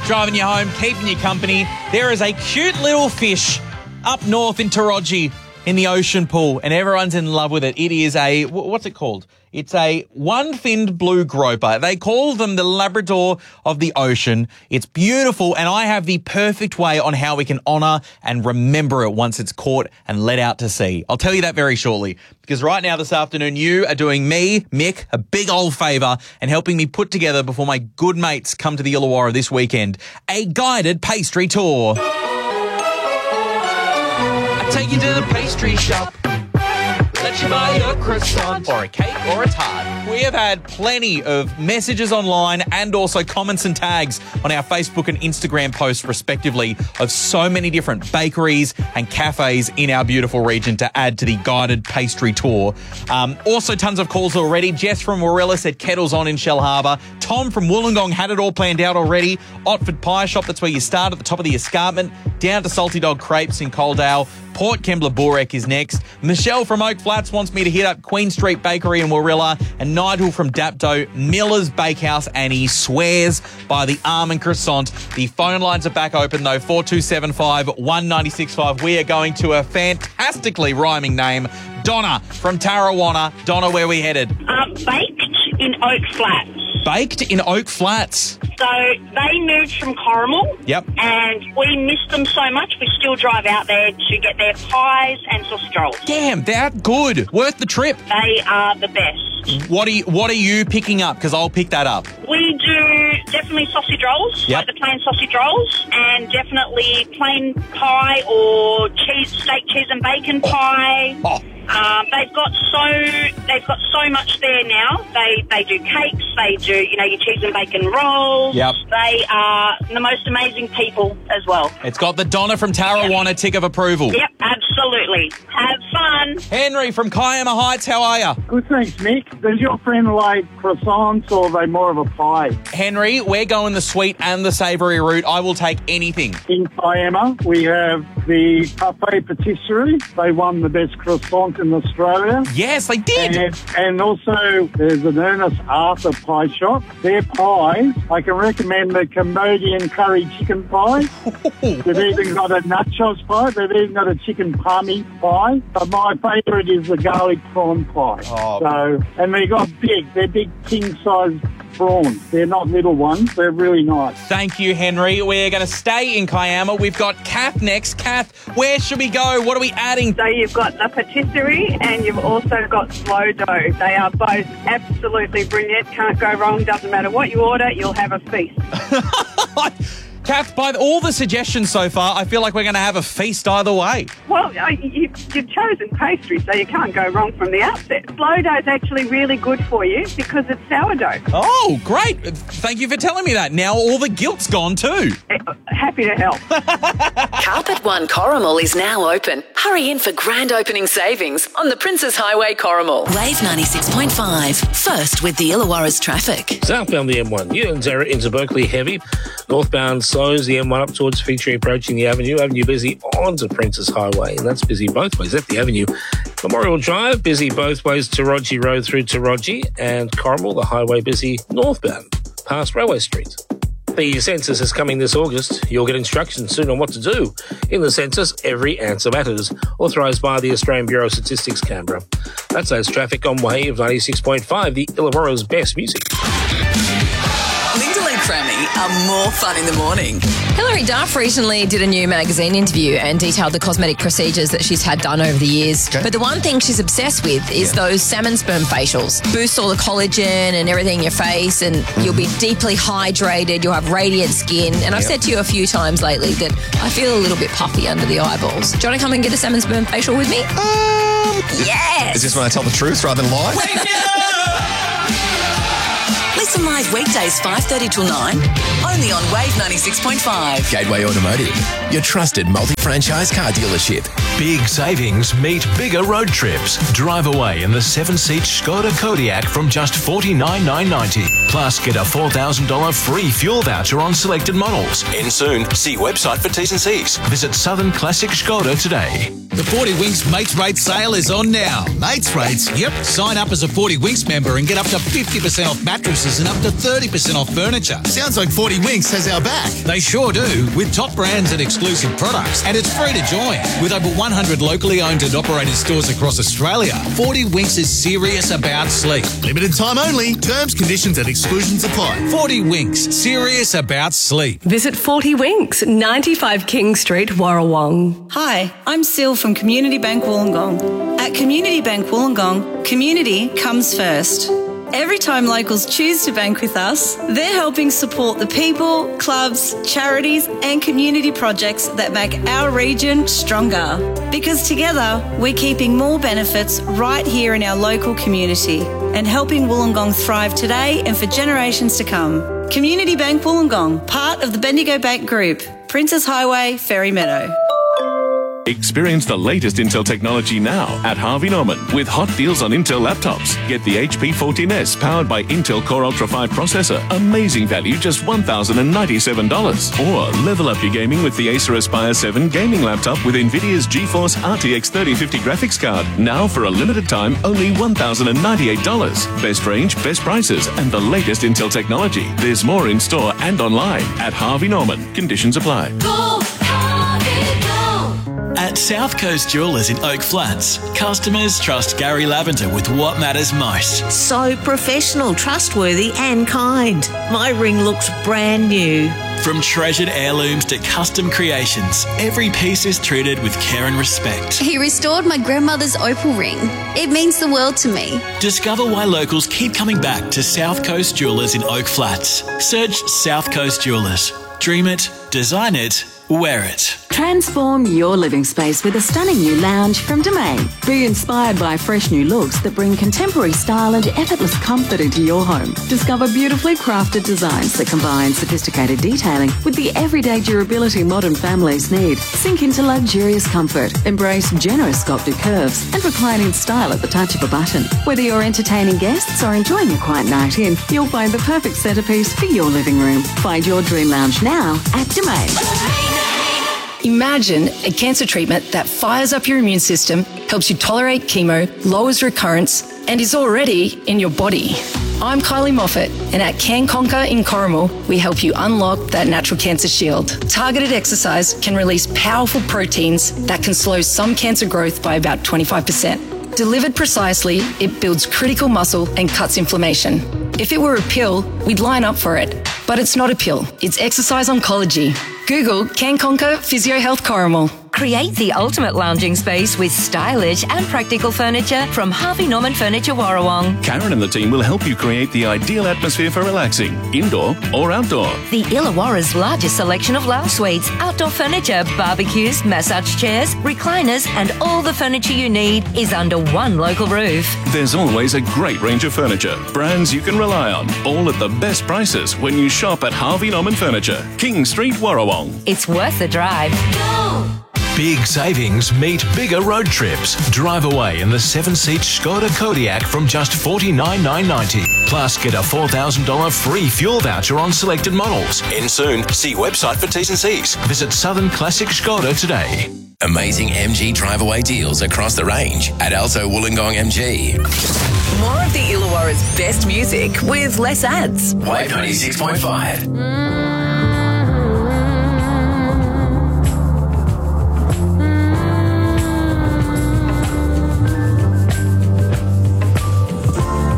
driving you home, keeping you company. There is a cute little fish up north in Taronji in the ocean pool, and everyone's in love with it. It is a, what's it called? It's a one-finned blue groper. They call them the Labrador of the ocean. It's beautiful, and I have the perfect way on how we can honour and remember it once it's caught and let out to sea. I'll tell you that very shortly, because right now this afternoon you are doing me, Mick, a big old favour and helping me put together, before my good mates come to the Illawarra this weekend, a guided pastry tour. I take you to the pastry shop. Let you buy a croissant or a cake or a tart. We have had plenty of messages online and also comments and tags on our Facebook and Instagram posts respectively of so many different bakeries and cafes in our beautiful region to add to the guided pastry tour. Also tons of calls already. Jess from Warilla said Kettle's on in Shellharbour. Tom from Wollongong had it all planned out already. Otford Pie Shop, that's where you start at the top of the escarpment, down to Salty Dog Crepes in Coaldale. Port Kembla Borek is next. Michelle from Oak Flats wants me to hit up Queen Street Bakery in Warilla, and Nigel from Dapto, Miller's Bakehouse, and he swears by the almond croissant. The phone lines are back open though, 4275 1965. We are going to a fantastically rhyming name, Donna from Tarrawanna. Donna, where are we headed? Baked in Oak Flats. Baked in Oak Flats. So they moved from Corrimal. Yep. And we miss them so much, we still drive out there to get their pies and sausage rolls. Damn, they're good. Worth the trip. They are the best. What are you picking up? Because I'll pick that up. We do definitely sausage rolls, Yep. like the plain sausage rolls, and definitely plain pie or steak, cheese and bacon pie. Oh. They've got so much there now. They do cakes. They do your cheese and bacon rolls. Yep. They are the most amazing people as well. It's got the Donna from Tarrawanna tick of approval. Yep, absolutely. Have fun. Henry from Kiama Heights, how are you? Good, thanks, Mick. Does your friend like croissants or are they more of a pie? Henry, we're going the sweet and the savoury route. I will take anything. In Kiama, we have the Parfait Patisserie. They won the best croissant in Australia. Yes, they did. And also there's an Ernest Arthur pie shop. Their pies, I can recommend the Cambodian curry chicken pie. They've even got a nachos pie. They've even got a chicken palmy pie. But my favourite is the garlic prawn pie. Oh. And they're big king-size prawns. They're not little ones. They're really nice. Thank you, Henry. We're going to stay in Kiama. We've got Kath next. Kath, where should we go? What are we adding? So you've got the patisserie and you've also got slow dough. They are both absolutely brilliant. Can't go wrong. Doesn't matter what you order, you'll have a feast. Kath, by all the suggestions so far, I feel like we're going to have a feast either way. Well, you've chosen pastry, so you can't go wrong from the outset. Slow dough is actually really good for you because it's sourdough. Oh, great. Thank you for telling me that. Now all the guilt's gone too. Happy to help. Carpet One Corrimal is now open. Hurry in for grand opening savings on the Princes Highway Corrimal. Wave 96.5. First with the Illawarra's traffic. Southbound the M1, Newlands into Berkeley heavy. Northbound slows the M1 up towards Fig Tree approaching the Avenue. Avenue busy onto Princes Highway, and that's busy both ways at the Avenue. Memorial Drive busy both ways to Taronji Road through Taronji, and Corrimal, the highway busy northbound past Railway Street. The census is coming this August. You'll get instructions soon on what to do. In the census, every answer matters. Authorised by the Australian Bureau of Statistics, Canberra. That's as traffic on Wave 96.5, the Illawarra's best music. Linda Crammy are more fun in the morning. Hilary Duff recently did a new magazine interview and detailed the cosmetic procedures that she's had done over the years. Okay. But the one thing she's obsessed with is those salmon sperm facials. Boosts all the collagen and everything in your face, and you'll be deeply hydrated, you'll have radiant skin. And I've said to you a few times lately that I feel a little bit puffy under the eyeballs. Do you want to come and get a salmon sperm facial with me? Yes! Is this when I tell the truth rather than lie? Wake it up! Listen live weekdays 5:30 till 9, only on Wave 96.5. Gateway Automotive. your trusted multi-franchise car dealership. Big savings meet bigger road trips. Drive away in the 7-seat Skoda Kodiaq from just $49,990. Plus, get a $4,000 free fuel voucher on selected models. End soon. See website for T's and C's. Visit Southern Classic Skoda today. The 40 Winks Mates Rates sale is on now. Mates Rates? Yep. Sign up as a 40 Winks member and get up to 50% off mattresses and up to 30% off furniture. Sounds like 40 Winks has our back. They sure do, with top brands and exclusive products. And it's free to join. With over 100 locally owned and operated stores across Australia, 40 Winks is serious about sleep. Limited time only. Terms, conditions and exclusions apply. 40 Winks, serious about sleep. Visit 40 Winks, 95 King Street, Warrawong. Hi, I'm Sil from Community Bank Wollongong. At Community Bank Wollongong, community comes first. Every time locals choose to bank with us, they're helping support the people, clubs, charities and community projects that make our region stronger. Because together, we're keeping more benefits right here in our local community and helping Wollongong thrive today and for generations to come. Community Bank Wollongong, part of the Bendigo Bank Group, Princess Highway, Ferry Meadow. Experience the latest Intel technology now at Harvey Norman with hot deals on Intel laptops. Get the HP 14S powered by Intel Core Ultra 5 processor. Amazing value, just $1,097. Or level up your gaming with the Acer Aspire 7 gaming laptop with NVIDIA's GeForce RTX 3050 graphics card. Now for a limited time, only $1,098. Best range, best prices, and the latest Intel technology. There's more in store and online at Harvey Norman. Conditions apply. At South Coast Jewellers in Oak Flats, customers trust Gary Lavender with what matters most. So professional, trustworthy and kind. My ring looks brand new. From treasured heirlooms to custom creations, every piece is treated with care and respect. He restored my grandmother's opal ring. It means the world to me. Discover why locals keep coming back to South Coast Jewellers in Oak Flats. Search South Coast Jewellers. Dream it, design it, wear it. Transform your living space with a stunning new lounge from Domain. Be inspired by fresh new looks that bring contemporary style and effortless comfort into your home. Discover beautifully crafted designs that combine sophisticated detailing with the everyday durability modern families need. Sink into luxurious comfort, embrace generous sculpted curves, and recline in style at the touch of a button. Whether you're entertaining guests or enjoying a quiet night in, you'll find the perfect centerpiece for your living room. Find your dream lounge now at Domain. Imagine a cancer treatment that fires up your immune system, helps you tolerate chemo, lowers recurrence, and is already in your body. I'm Kylie Moffat, and at Can Conquer in Corrimal, we help you unlock that natural cancer shield. Targeted exercise can release powerful proteins that can slow some cancer growth by about 25%. Delivered precisely, it builds critical muscle and cuts inflammation. If it were a pill, we'd line up for it. But it's not a pill, it's exercise oncology. Google Can Conquer Physio Health Corrimal. Create the ultimate lounging space with stylish and practical furniture from Harvey Norman Furniture Warrawong. Karen and the team will help you create the ideal atmosphere for relaxing, indoor or outdoor. The Illawarra's largest selection of lounge suites, outdoor furniture, barbecues, massage chairs, recliners, and all the furniture you need is under one local roof. There's always a great range of furniture, brands you can rely on, all at the best prices when you shop at Harvey Norman Furniture, King Street, Warrawong. It's worth the drive. Go! Big savings meet bigger road trips. Drive away in the 7-seat Skoda Kodiaq from just $49,990. Plus, get a $4,000 free fuel voucher on selected models. End soon. See website for T's and C's. Visit Southern Classic Skoda today. Amazing MG drive-away deals across the range at Alto Wollongong MG. More of the Illawarra's best music with less ads. Wave 96.5.